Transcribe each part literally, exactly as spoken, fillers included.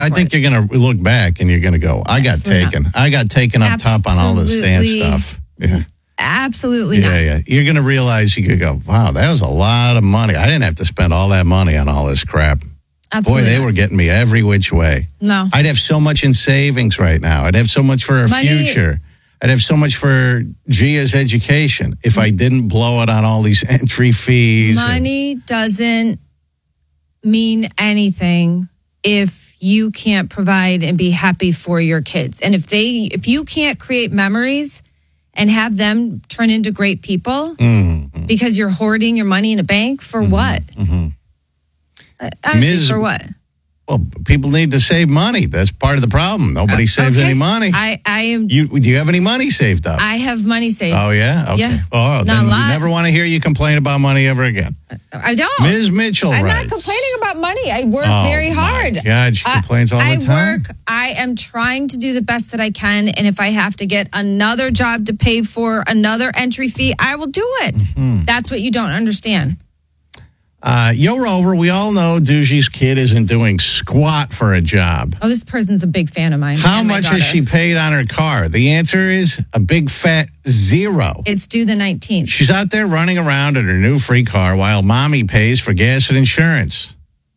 I think it. you're going to look back and you're going to go, I got Absolutely taken. not. I got taken up top on all this dance stuff. Yeah. Absolutely yeah, not. Yeah, You're going to realize you could go, wow, that was a lot of money. I didn't have to spend all that money on all this crap. Absolutely Boy, they not. were getting me every which way. No. I'd have so much in savings right now. I'd have so much for our Money- future. I'd have so much for Gia's education if I didn't blow it on all these entry fees. and- Money doesn't mean anything if you can't provide and be happy for your kids. And if they if you can't create memories and have them turn into great people Mm-hmm. because you're hoarding your money in a bank for Mm-hmm. what? Mm-hmm. Uh, honestly, Miz- for what? Well, people need to save money. That's part of the problem. Nobody saves Okay. any money. I, I am You do you have any money saved up? I have money saved. oh yeah. Okay. Yeah. Oh, Not then a we lot. never want to hear you complain about money ever again. I don't. Miz Mitchell I'm writes. not complaining about money. I work Oh, very my hard. God, she I- complains all the I time. work. I am trying to do the best that I can, and if I have to get another job to pay for another entry fee, I will do it. Mm-hmm. That's what you don't understand. Uh, Yo Rover, we all know Dougie's kid isn't doing squat for a job. Oh, this person's a big fan of mine. How and my much has daughter. she paid on her car? The answer is a big fat zero. It's due the nineteenth. She's out there running around in her new free car while mommy pays for gas and insurance.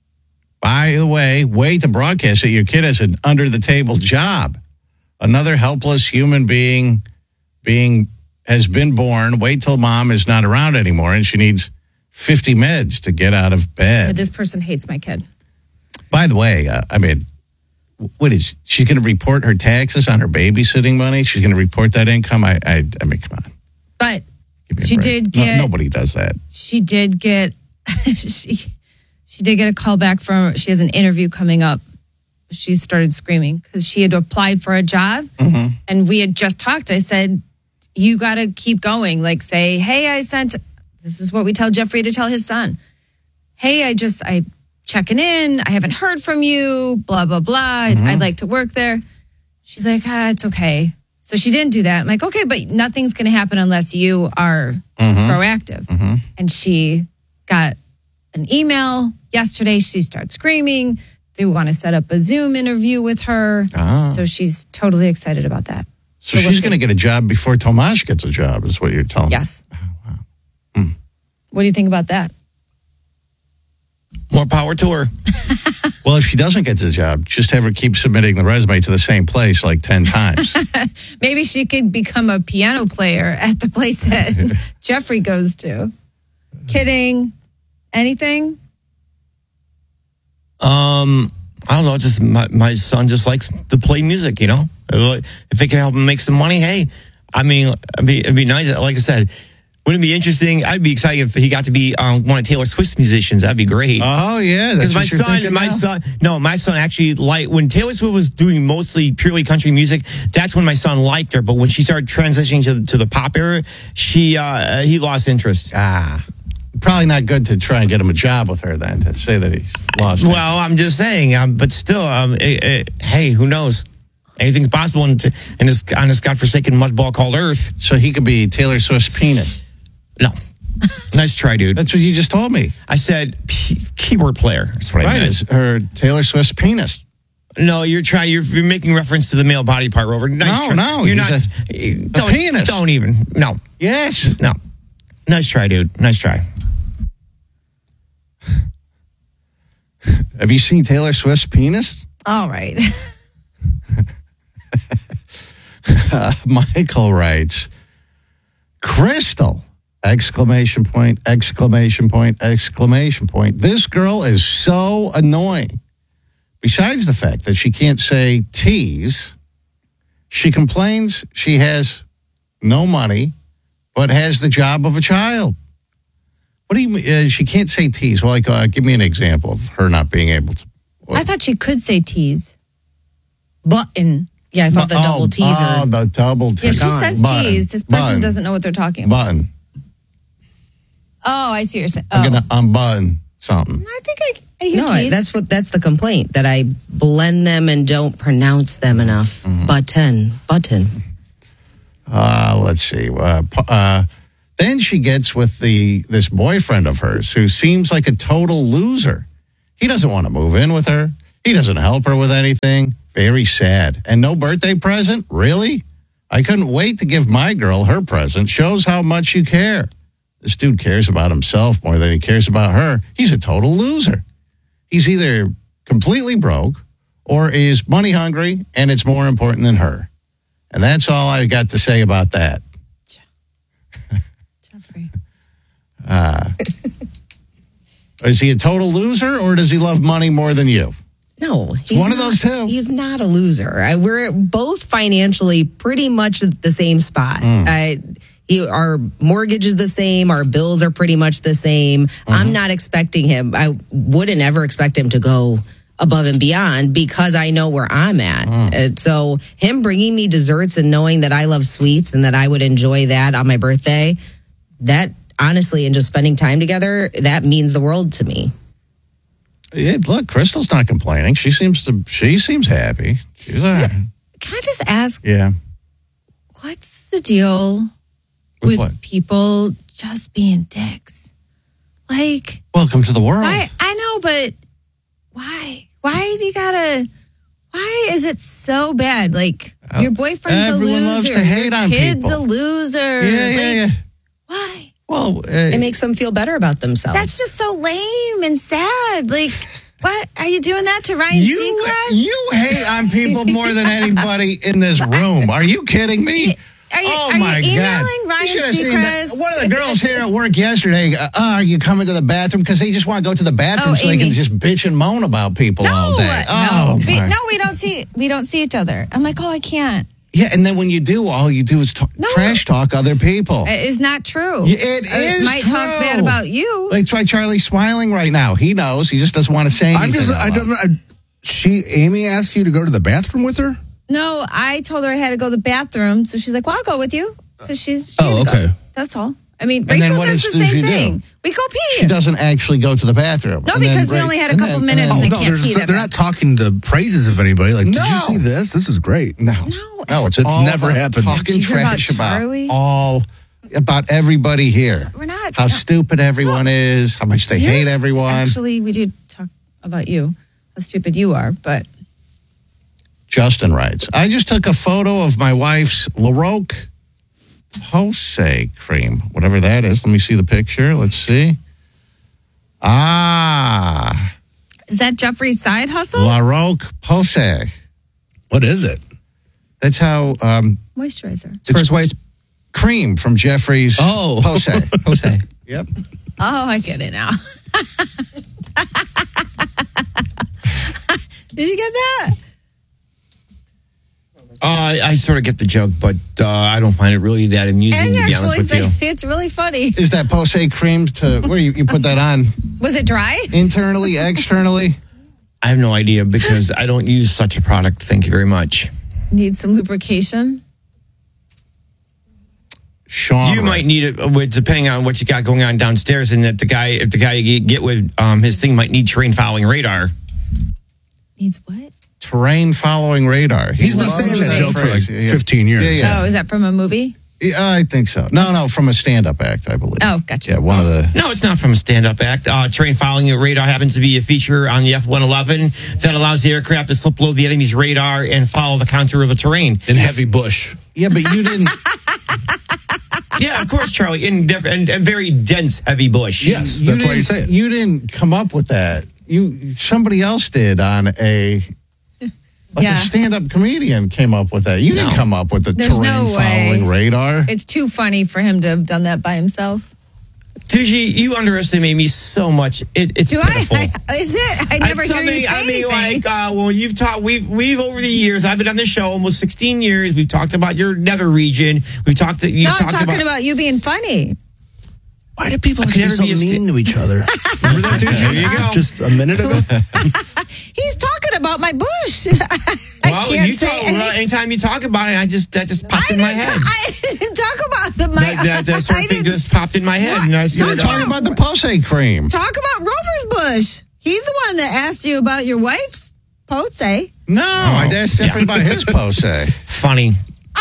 By the way, way to broadcast that your kid has an under-the-table job. Another helpless human being being has been born. Wait till mom is not around anymore and she needs fifty meds to get out of bed. This person hates my kid. By the way, uh, I mean, what is she's going to report her taxes on her babysitting money? She's going to report that income. I, I, I mean, come on. But Give me a she break. did No- get. nobody does that. She did get. she she did get a call back from. She has an interview coming up. She started screaming because she had applied for a job, Mm-hmm. and we had just talked. I said, "You got to keep going. Like, say, hey, I sent." This is what we tell Jeffrey to tell his son. Hey, I just I checking in. I haven't heard from you. Blah blah blah. I'd, Mm-hmm. I'd like to work there. She's like, ah, it's okay. So she didn't do that. I'm like, okay, but nothing's going to happen unless you are Mm-hmm. proactive. And she got an email yesterday. She started screaming. They want to set up a Zoom interview with her. Ah. So she's totally excited about that. So, So we'll she's see. going to get a job before Tomasz gets a job, is what you're telling me. Yes. What do you think about that? More power to her. Well, if she doesn't get the job, just have her keep submitting the resume to the same place like ten times. Maybe she could become a piano player at the place that Jeffrey goes to. Kidding. Anything? Um, I don't know. Just my, my son just likes to play music. You know, if it can help him make some money, hey. I mean, it'd be, it'd be nice. Like I said, wouldn't it be interesting? I'd be excited if he got to be um, one of Taylor Swift's musicians. That'd be great. Oh, yeah. That's Because my what you're son, thinking my now? son, no, my son actually liked when Taylor Swift was doing mostly purely country music. That's when my son liked her. But when she started transitioning to to the pop era, she uh, he lost interest. Ah. Probably not good to try and get him a job with her then, to say that he's lost. Well, I'm just saying, um, but still, um, it, it, hey, who knows? Anything's possible in, in this on this godforsaken mudball called Earth. So he could be Taylor Swift's penis. No, nice try, dude. That's what you just told me. I said p- keyboard player. That's what I Right, meant. is her Taylor Swift's penis. No, you're trying. You're, you're making reference to the male body part, Rover. Nice No, try. no, you're he's not. a- don't, a penis. Don't even. No, Yes. no. Nice try, dude. Nice try. Have you seen Taylor Swift's penis? All right. Uh, Michael writes, Crystal, exclamation point, exclamation point, exclamation point. This girl is so annoying. Besides the fact that she can't say tease, she complains she has no money, but has the job of a child. What do you mean? Uh, she can't say tease. Well, like, uh, give me an example of her not being able to. I thought she could say tease. Button. Yeah, I thought the oh, double teaser. Oh, the double teaser. Yeah, she says Button. tease. This person Button. doesn't know what they're talking about. Button. Oh, I see what you're saying. Oh. I'm going to unbutton something. I think I, I hear No, I, tease. that's what that's the complaint, that I blend them and don't pronounce them enough. Mm-hmm. Button, button. Uh, let's see. Uh, pu- uh, then she gets with the this boyfriend of hers who seems like a total loser. He doesn't want to move in with her. He doesn't help her with anything. Very sad. And no birthday present? Really? I couldn't wait to give my girl her present. Shows how much you care. This dude cares about himself more than he cares about her. He's a total loser. He's either completely broke or is money hungry, and it's more important than her. And that's all I got to say about that. Jeffrey. Uh, is he a total loser, or does he love money more than you? No, he's one of not- those two. He's not a loser. I, we're both financially pretty much at the same spot. Mm. I, he, our mortgage is the same. Our bills are pretty much the same. Mm-hmm. I'm not expecting him. I wouldn't ever expect him to go above and beyond because I know where I'm at. Mm. And so him bringing me desserts and knowing that I love sweets and that I would enjoy that on my birthday, that honestly, and just spending time together, that means the world to me. Yeah, look, Crystal's not complaining. She seems to. She seems happy. She's all right. Can I just ask, Yeah. what's the deal With with what? people just being dicks? Like, Welcome to the world. why? I know, but why? Why do you gotta? Why is it so bad? Like, your boyfriend's a Everyone loser. loves to hate your on kid's people. a loser. Yeah, yeah, Like, yeah. Why? Well, uh, It makes them feel better about themselves. That's just so lame and sad. Like, what are you doing that to Ryan you Seacrest? you hate on people more than anybody in this room. Are you kidding me? Are you, oh are my you emailing God! Ryan You should have seen that. Seacrest? One of the girls here at work yesterday. Uh, oh, are you coming to the bathroom? Because they just want to go to the bathroom Oh, so they Amy. can just bitch and moan about people No, all day. no, Oh, we, my- no, we don't see we don't see each other. I'm like, oh, I can't. Yeah, and then when you do, all you do is talk, No. trash talk other people. It is not true. Yeah, it I is might talk true. bad about you. That's why Charlie's smiling right now. He knows. He just doesn't want to say anything. I'm just, out I loud. don't know. I, she, Amy asked you to go to the bathroom with her? No, I told her I had to go to the bathroom, so she's like, "Well, I'll go with you," because she's. She Oh, had to go. okay. That's all. I mean, then Rachel what does does the same Susie do? thing. We go pee. She doesn't actually go to the bathroom. No, And then because we Ra- only had a and couple then- minutes and and then- I no, can't there's, pee they're that not fast. talking the praises of anybody. Like, did No. you see this? This is great. No, No. no, it's, It's all never about happened. Talking Did you hear about trash about, Charlie? all about everybody here. We're not. How stupid everyone is. How much they hate Yours- everyone. Actually, we do talk about you, how stupid you are, but Justin writes, I just took a photo of my wife's La Roque Posay cream, whatever that is. Let me see the picture. Let's see. Ah, is that Jeffrey's side hustle? La Roque Posay. What is it? That's how um, Moisturizer. it's first wife's cream from Jeffrey's Oh. Posay. Jose. Yep. Oh, I get it now. Did you get that? Uh, I sort of get the joke, but uh, I don't find it really that amusing, And to be honest actually, with you. think it's really funny. Is that Posay cream to where you, you put that on Was it dry? internally, externally? I have no idea because I don't use such a product. Thank you very much. Need some lubrication. Sean, You might need it with depending on what you got going on downstairs, and that the guy, if the guy you get with, um, his thing might need terrain following radar. Needs what? terrain following radar. He He's been loves saying that joke for like phrase. Yeah. fifteen years. Yeah, yeah. Oh, is that from a movie? Yeah, I think so. No, no, from a stand-up act, I believe. Oh, gotcha. Yeah, one of the. No, it's not from a stand-up act. Uh, terrain following radar happens to be a feature on the F one eleven that allows the aircraft to slip below the enemy's radar and follow the contour of the terrain. In heavy bush. Yeah, but you didn't. Yeah, of course, Charlie. In def- and, and very dense, heavy bush. Yes, you that's why you didn't- say it. You didn't come up with that. You somebody else did on a. Like Yeah. a stand-up comedian came up with that. You didn't No. come up with the There's terrain no following way. radar. It's too funny for him to have done that by himself. Tucci, you underestimate me so much. It, it's Do pitiful. I, I? Is it? I never It's hear you something- say I mean, anything. like, uh, well, you've taught, we've, we've over the years, I've been on this show almost sixteen years. We've talked about your nether region. We've talked, you no, I'm talked talking about, about, you being funny. Why do people I have could to be never so be a sta- mean to each other? Remember that, dude? There you go. Just a minute ago? He's talking about my bush. I well, can't you say talk, any- well, anytime you talk about it, I just, that just popped I in my didn't, head. I didn't talk about the my. that, that, that sort I of thing didn't just popped in my head. What? And I You're said, talking uh, about the Posay cream. talk about Rover's bush. He's the one that asked you about your wife's Pose. No, I asked Jeffrey about his Posay. funny.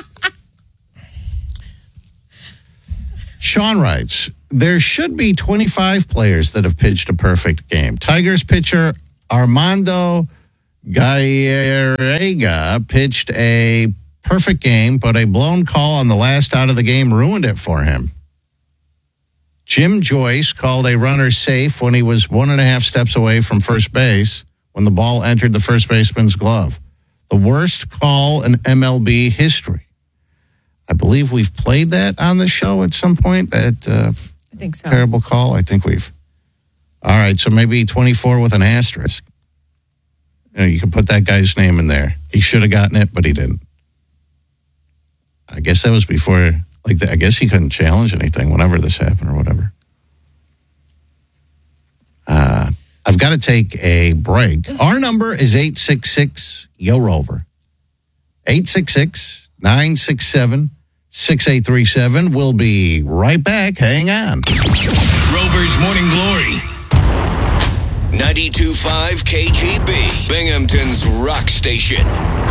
Sean writes, there should be twenty-five players that have pitched a perfect game. Tigers pitcher Armando Gallarega pitched a perfect game, but a blown call on the last out of the game ruined it for him. Jim Joyce called a runner safe when he was one and a half steps away from first base when the ball entered the first baseman's glove. The worst call in M L B history. I believe we've played that on the show at some point. That uh, I think so. Terrible call. I think we've. All right, so maybe twenty-four with an asterisk. You know, you can put that guy's name in there. He should have gotten it, but he didn't. I guess that was before, like, the, I guess he couldn't challenge anything whenever this happened or whatever. Uh, I've got to take a break. Our number is eight six six, Y O Rover. eight six six, nine six seven, six eight three seven. We'll be right back. Hang on. Rover's Morning Glory. ninety-two point five K G B, Binghamton's rock station.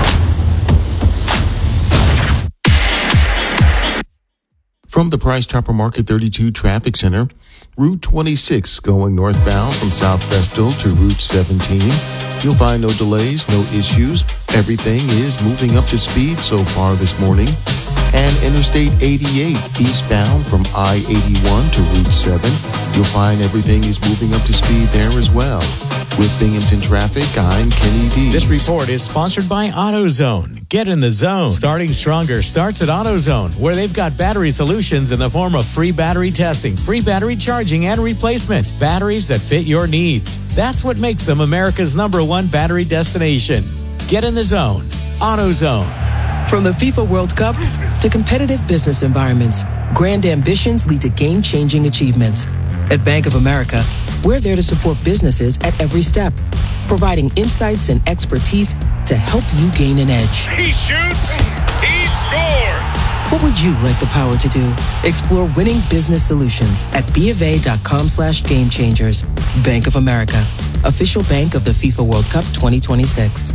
From the Price Chopper Market thirty-two Traffic Center, Route twenty-six going northbound from South Vestal to Route seventeen. You'll find no delays, no issues. Everything is moving up to speed so far this morning. And Interstate eighty-eight eastbound from I eighty-one to Route seven. You'll find everything is moving up to speed there as well. With Binghamton Traffic, I'm Kenny D. This report is sponsored by AutoZone. Get in the zone. Starting Stronger starts at AutoZone, where they've got battery solutions in the form of free battery testing, free battery charging and replacement, batteries that fit your needs. That's what makes them America's number one battery destination. Get in the zone. AutoZone. From the FIFA World Cup to competitive business environments, grand ambitions lead to game-changing achievements. At Bank of America, we're there to support businesses at every step, providing insights and expertise to help you gain an edge. He shoots, he scores! What would you like the power to do? Explore winning business solutions at BofA.com slash game changers. Bank of America, official bank of the FIFA World Cup twenty twenty-six.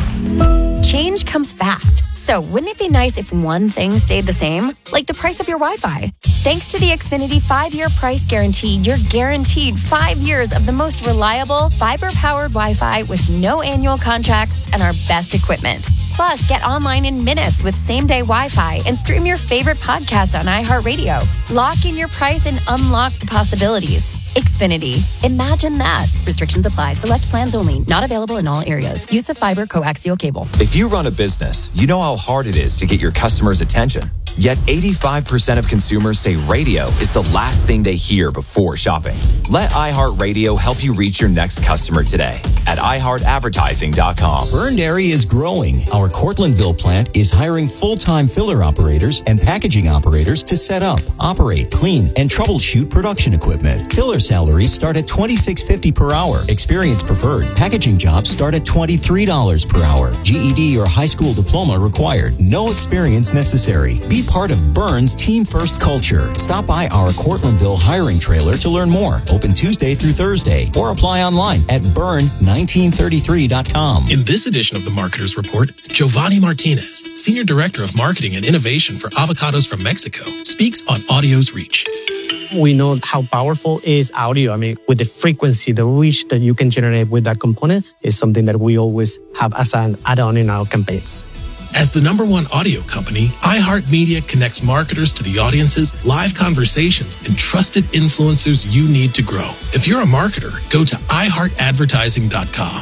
Change comes fast. So wouldn't it be nice if one thing stayed the same? Like the price of your Wi-Fi. Thanks to the Xfinity five-year price guarantee, you're guaranteed five years of the most reliable, fiber-powered Wi-Fi with no annual contracts and our best equipment. Plus, get online in minutes with same-day Wi-Fi and stream your favorite podcast on iHeartRadio. Lock in your price and unlock the possibilities. Xfinity. Imagine that. Restrictions apply. Select plans only. Not available in all areas. Use of fiber coaxial cable. If you run a business, you know how hard it is to get your customers' attention. Yet eighty-five percent of consumers say radio is the last thing they hear before shopping. Let iHeartRadio help you reach your next customer today at i heart advertising dot com. Burned Dairy is growing. Our Cortlandville plant is hiring full-time filler operators and packaging operators to set up, operate, clean, and troubleshoot production equipment. Filler salaries start at twenty-six fifty per hour. Experience preferred. Packaging jobs start at twenty-three dollars per hour. G E D or high school diploma required. No experience necessary. Be part of Burn's Team First culture. Stop by our Cortlandville hiring trailer to learn more. Open Tuesday through Thursday or apply online at burn nineteen thirty-three dot com. In this edition of the Marketers Report, Giovanni Martinez, Senior Director of Marketing and Innovation for Avocados from Mexico, speaks on audio's reach. We know how powerful is audio. I mean, with the frequency, the reach that you can generate with that component is something that we always have as an add-on in our campaigns. As the number one audio company, iHeartMedia connects marketers to the audiences, live conversations, and trusted influencers you need to grow. If you're a marketer, go to i heart advertising dot com.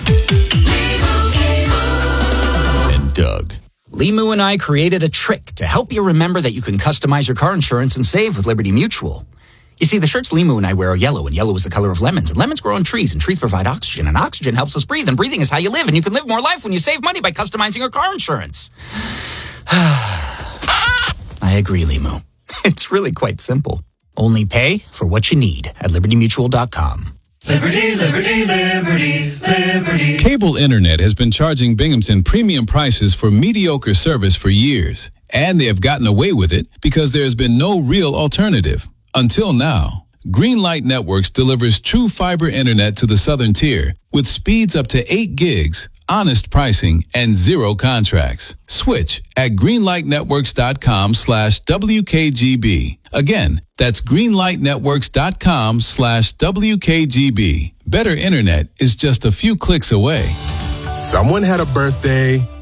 And Doug. Limu and I created a trick to help you remember that you can customize your car insurance and save with Liberty Mutual. You see, the shirts Limu and I wear are yellow, and yellow is the color of lemons, and lemons grow on trees, and trees provide oxygen, and oxygen helps us breathe, and breathing is how you live, and you can live more life when you save money by customizing your car insurance. I agree, Limu. It's really quite simple. Only pay for what you need at liberty mutual dot com. Liberty, liberty, liberty, liberty. Cable internet has been charging Binghamton premium prices for mediocre service for years, and they have gotten away with it because there has been no real alternative. Until now, Greenlight Networks delivers true fiber internet to the southern tier with speeds up to eight gigs, honest pricing, and zero contracts. Switch at greenlightnetworks.com slash WKGB. Again, that's greenlightnetworks.com slash WKGB. Better internet is just a few clicks away. Someone had a birthday.